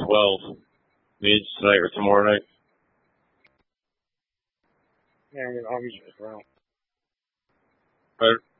12. Means tonight or tomorrow night. Yeah, I'm gonna always around. Right.